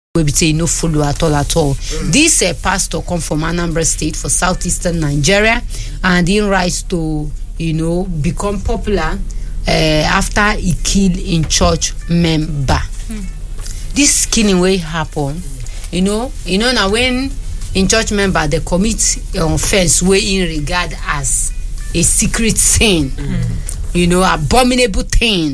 we be say no follow at all. This pastor come from Anambra State for southeastern Nigeria, and he rise to become popular after he killed in church member. This killing way happen, now when in church member they commit offense way in regard as a secret sin, abominable thing.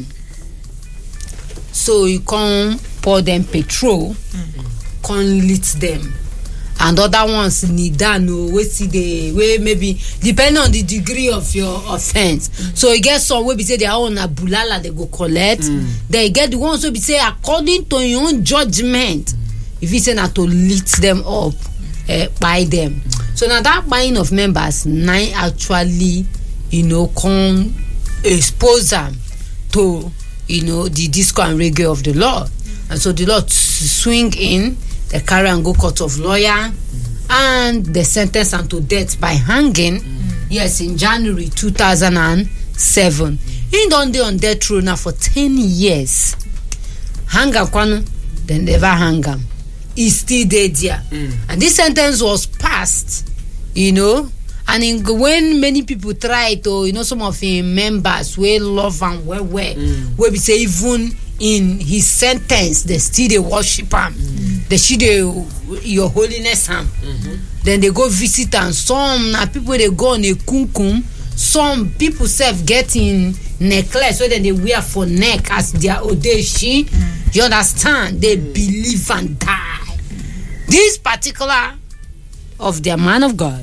So you can pour them petrol, can lit them, and other ones need that we see the way maybe depending on the degree of your offense. So you get some way be say their own a bulala they go collect. They get the ones who be say according to your own judgment. If you say not to lit them up, buy them. So now that buying of members, 9 actually, can expose them to the disco and reggae of the Lord. And so the Lord swing in, they carry and go court of lawyer, and they sentence them to death by hanging. Yes, in January 2007. He done dey on death row now for 10 years. Hang kwanu, then never hang him. He still dead there. And this sentence was passed, and when many people try to, some of him members will love and well, we be say even in his sentence, they still they worship him. They see your holiness him. Then they go visit, and some people they go on a kumkum. Some people self getting necklace so then they wear for neck as their odeshi. You understand? They believe and die. This particular of their man of God.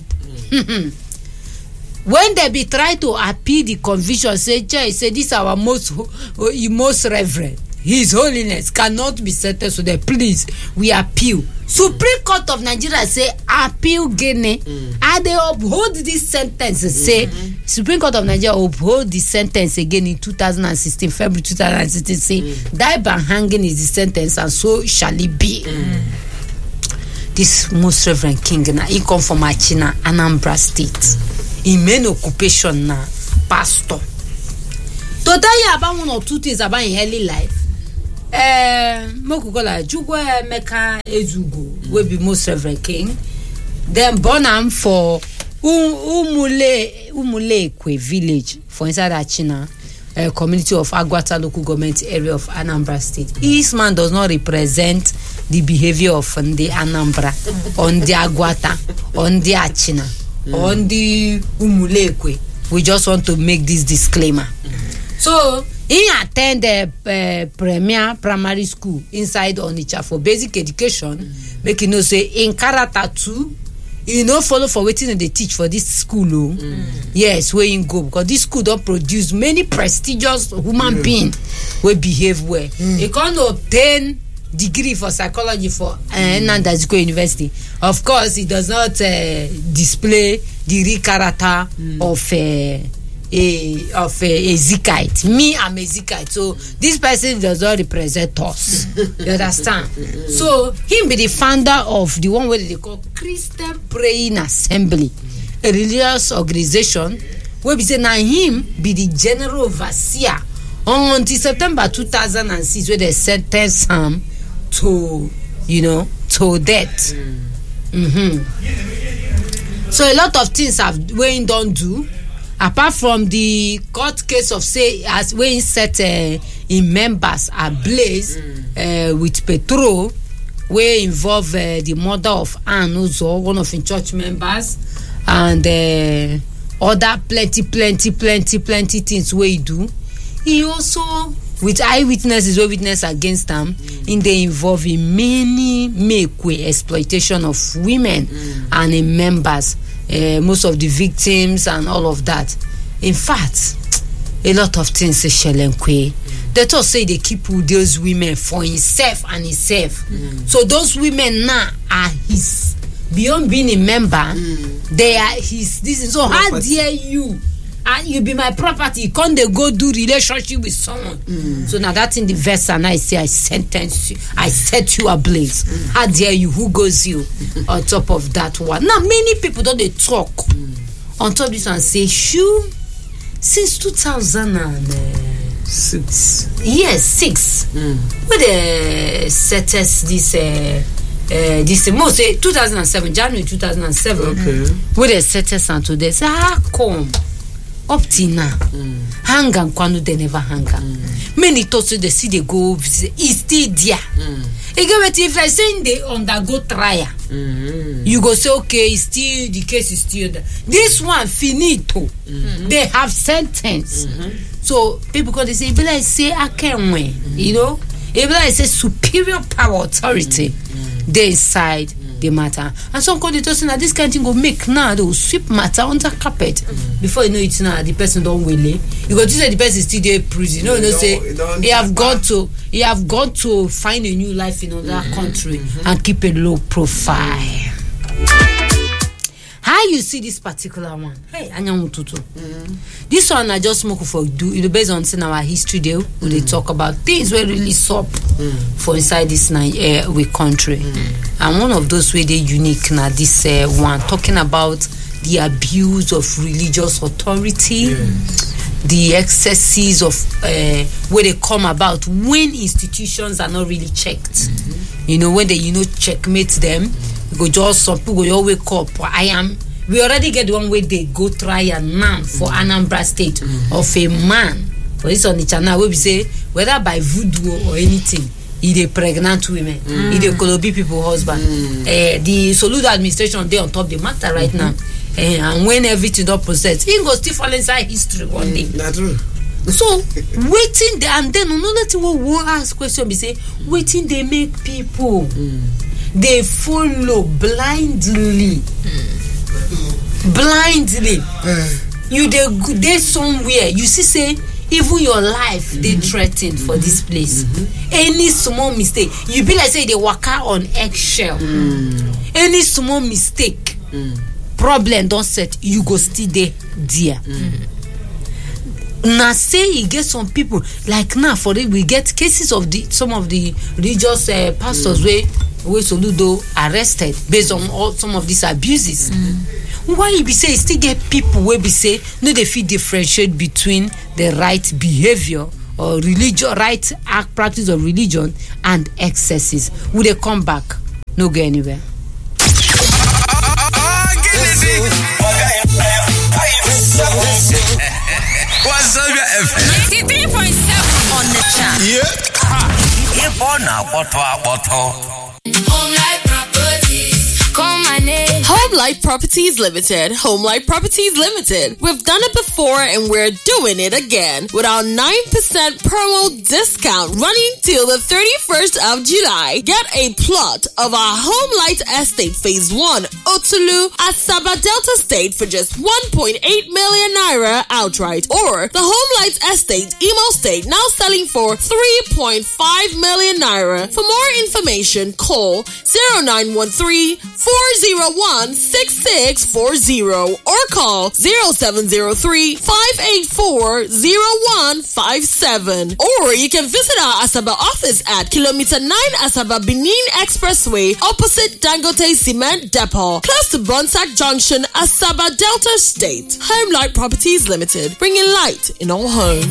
When they be try to appeal the conviction, say this our most reverend, His Holiness cannot be sentenced to the please we appeal. Supreme Court of Nigeria say appeal Guinea, and they uphold this sentence. Say Supreme Court of Nigeria uphold the sentence again in 2016, February 2016. Say die by hanging is the sentence, and so shall it be. This most reverend king na he come from Achina, Anambra State. He main occupation na pastor. To tell you about one or two things about his early life, Mokukola Jugwe Meka Ezugo will be most reverend king. Then born him for Umulekwe village for inside Achina, community of Agwata local government area of Anambra State. This man does not represent the behavior of the Anambra on the Agwata, on the Achina, on the Umulekwe. We just want to make this disclaimer. So he attended premier primary school inside Onitsha for basic education. Make you know say in character too. Follow for waiting they teach for this school. Yes, where you go because this school don't produce many prestigious human beings will behave well. You can't obtain degree for psychology for Nnamdi Azikiwe University. Of course, it does not display the real character of a Zikite. Me, I'm a Zikite. So this person does not represent us. You understand? So him be the founder of the one where they call Christian Praying Assembly, a religious organization where we say now him be the general overseer until September 2006 where they sentenced him to death. So a lot of things have Wayne don't do. Apart from the court case of say as when set in members ablaze with petrol, where involve the mother of Ann Uzo, one of the church members, and other plenty things where he do. He also with eyewitnesses or witness against them in they involve in many make-way exploitation of women and in members. Most of the victims and all of that. In fact, a lot of things say Shelenkwe. They just say they keep those women for himself and himself. So those women now are his. Beyond being a member, they are his. This is so how dare you? And you be my property. Can't they go do relationship with someone? So now that's in the verse, and I say I sentence you, I set you ablaze. How dare you? Who goes you on top of that one? Now many people don't they talk on top of this and say, shoo, since 2000 and 6. Yes, 6. With the setters this most 2007, January 2007. Okay. With the setters and today say come up till now. Hang and kwanu they never hang. Many thought they see they go is still there. If I say they undergo trial, you go say okay, it's still the case is still there. This one finito. They have sentence. So people call they say if I say I can win, you know, if I say superior power authority, they decide the matter. And some call they just say that this kind of thing go make now they will sweep matter under carpet before you know it now the person don't will it. You go to say the person still there prison. No, say he have got to find a new life in another country and keep a low profile. How you see this particular one? Hey, Anyamututu. This one I just smoke for do it based on our history there. They talk about things were really sup for inside this country. And one of those way they unique now this one talking about the abuse of religious authority, the excesses of where they come about when institutions are not really checked. You know, when they checkmate them. Go just some people go all wake up. We already get one way they go try and now for Anambra State of a man. For this on the channel where we say whether by voodoo or anything, he dey pregnant women, he dey kolobi people husband. The Soludo administration they on top the matter right now. And when everything don't process, he go still fall inside history one day. That's true. So waiting there and then another thing we ask question be say waiting they make people they follow blindly. You they somewhere you see say even your life they threatened for this place. Any small mistake you be like say they waka on eggshell. Any small mistake problem don't set you go still there. Now say you get some people like now for it we get cases of some of the religious pastors where Soludo arrested based on some of these abuses. Why you be say you still get people where be say no they fit differentiate between the right behavior or religion right act practice of religion and excesses. Would they come back? No go anywhere. What's up, 93.7 on the chat. Home Life Properties Limited. Home Life Properties Limited. We've done it before and we're doing it again with our 9% promo discount running till the 31st of July. Get a plot of our Home Light Estate Phase 1 Otulu Asaba Delta State for just 1.8 million naira outright, or the Home Light Estate Imo State now selling for 3.5 million naira. For more information, call 0913 401 6640 or call 0703 584 0157. Or you can visit our Asaba office at Kilometer 9 Asaba Benin Expressway opposite Dangote Cement Depot, close to Bonsack Junction, Asaba Delta State. Home Light Properties Limited, bringing light in all homes.